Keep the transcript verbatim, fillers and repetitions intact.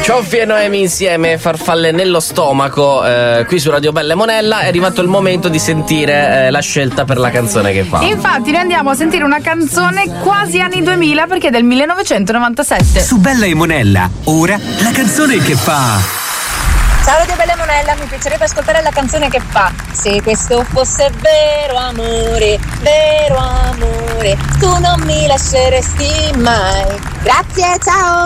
Cioffi e Noemi insieme, farfalle nello stomaco, eh, qui su Radio Bella e Monella. È arrivato il momento di sentire eh, la scelta per la canzone che fa. Infatti noi andiamo a sentire una canzone quasi anni duemila, perché è del millenovecentonovantasette. Su Bella e Monella, ora la canzone che fa. Ciao Radio Bella e Monella, mi piacerebbe ascoltare la canzone che fa. Se questo fosse vero amore, vero amore, tu non mi lasceresti mai. Grazie, ciao!